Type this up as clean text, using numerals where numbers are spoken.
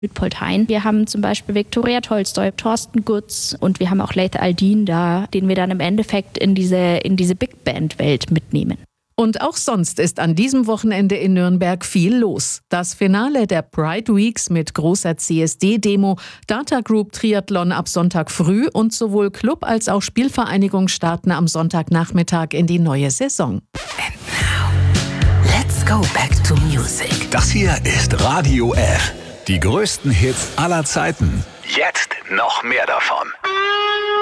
Luitpold-Hein. Wir haben zum Beispiel Viktoria Tolstoi, Thorsten Gutz und wir haben auch Laith Al-Deen da, den wir dann im Endeffekt in diese Big Band-Welt mitnehmen. Und auch sonst ist an diesem Wochenende in Nürnberg viel los. Das Finale der Pride Weeks mit großer CSD-Demo, Data Group Triathlon ab Sonntag früh und sowohl Club als auch Spielvereinigung starten am Sonntagnachmittag in die neue Saison. And now, let's go back to music. Das hier ist Radio F. Die größten Hits aller Zeiten. Jetzt noch mehr davon.